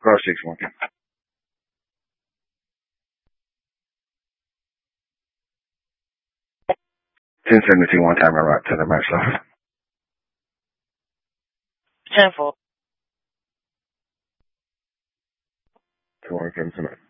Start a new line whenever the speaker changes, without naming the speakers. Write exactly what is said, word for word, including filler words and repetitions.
Car six one. ten seventy-two one time right to the match left.
ten four.
two one seven tonight.